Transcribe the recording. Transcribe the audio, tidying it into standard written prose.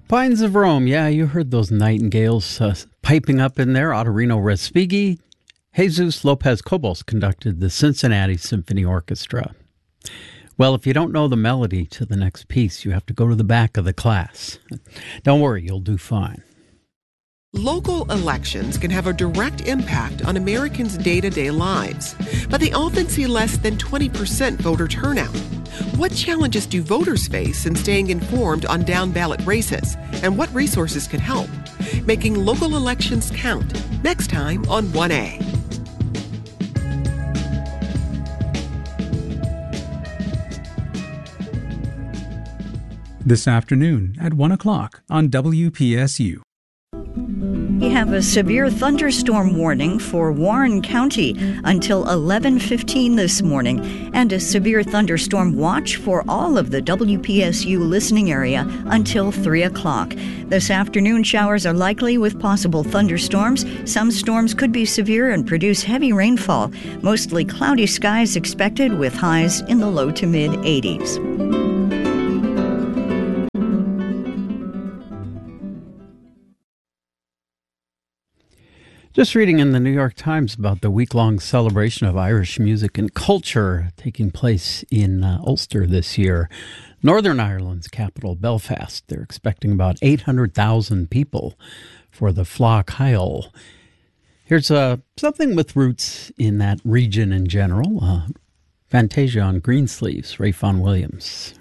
Pines of Rome, yeah, you heard those nightingales piping up in there. Ottorino Respighi, Jesus Lopez Cobos conducted the Cincinnati Symphony Orchestra. Well, if you don't know the melody to the next piece, you have to go to the back of the class. Don't worry, you'll do fine. Local elections can have a direct impact on Americans' day-to-day lives, but they often see less than 20% voter turnout. What challenges do voters face in staying informed on down-ballot races, and what resources can help? Making local elections count, next time on 1A. This afternoon at 1 o'clock on WPSU. We have a severe thunderstorm warning for Warren County until 11:15 this morning, and a severe thunderstorm watch for all of the WPSU listening area until 3 o'clock. This afternoon, showers are likely with possible thunderstorms. Some storms could be severe and produce heavy rainfall. Mostly cloudy skies expected with highs in the low to mid-80s. Just reading in the New York Times about the week-long celebration of Irish music and culture taking place in Ulster this year. Northern Ireland's capital, Belfast. They're expecting about 800,000 people for the Fleadh Cheadh. Here's something with roots in that region in general. Fantasia on Greensleeves, Ray Vaughan Williams.